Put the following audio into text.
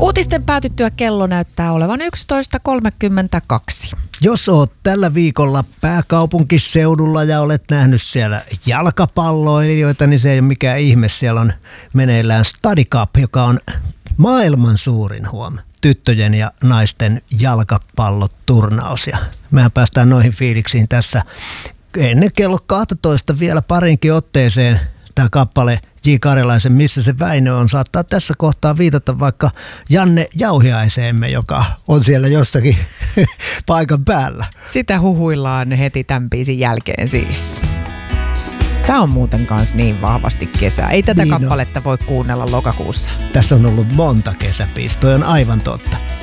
Uutisten päätyttyä kello näyttää olevan 11.32. Jos oot tällä viikolla pääkaupunkiseudulla ja olet nähnyt siellä jalkapalloilijoita, niin se ei ole mikään ihme. Siellä on meneillään Study Cup, joka on maailman suurin tyttöjen ja naisten jalkapalloturnaus. Ja mehän päästään noihin fiiliksiin tässä ennen kello 12 vielä parinkin otteeseen. Tämä kappale J. Karjalaisen Missä se Väinö on saattaa tässä kohtaa viitata vaikka Janne Jauhiaiseemme, joka on siellä jossakin paikan päällä. Sitä huhuillaan heti tämän biisin jälkeen siis. Tämä on muuten kanssa niin vahvasti kesä. Ei tätä kappaletta voi kuunnella lokakuussa. Tässä on ollut monta kesäbiisiä, toi on aivan totta.